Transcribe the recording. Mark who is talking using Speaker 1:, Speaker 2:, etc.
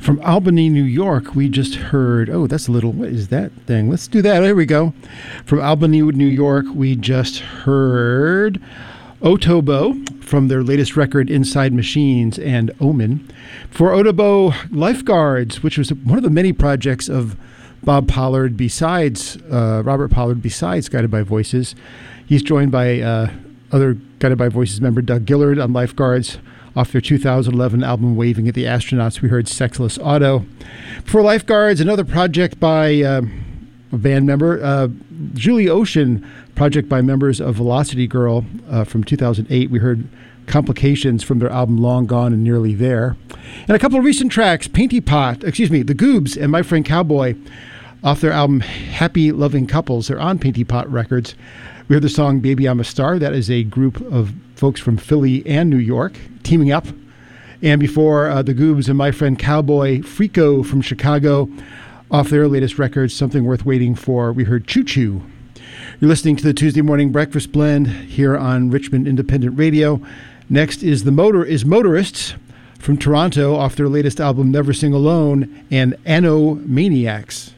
Speaker 1: From Albany, New York, we just heard, that's a little, what is that thing? Let's do that. There we go. From Albany, New York, we just heard Otobo from their latest record, Inside Machines, and Omen. For Otobo, Lifeguards, which was one of the many projects of Bob Pollard besides, Robert Pollard besides Guided by Voices. He's joined by other Guided by Voices member Doug Gillard on Lifeguards. Off their 2011 album, Waving at the Astronauts, we heard Sexless Auto. For Lifeguards, another project by a band member, Julie Ocean, project by members of Velocity Girl from 2008. We heard Complications from their album Long Gone and Nearly There. And a couple of recent tracks, The Goobs and My Friend Cowboy, off their album Happy Loving Couples. They're on Painty Pot Records. We heard the song Baby I'm a Star. That is a group of folks from Philly and New York teaming up. And before The Goobs and My Friend Cowboy, Frico from Chicago, off their latest record, Something Worth Waiting For, we heard Choo Choo. You're listening to the Tuesday Morning Breakfast Blend here on Richmond Independent Radio. Next is Motorists from Toronto, off their latest album Never Sing Alone, and Anomaniacs.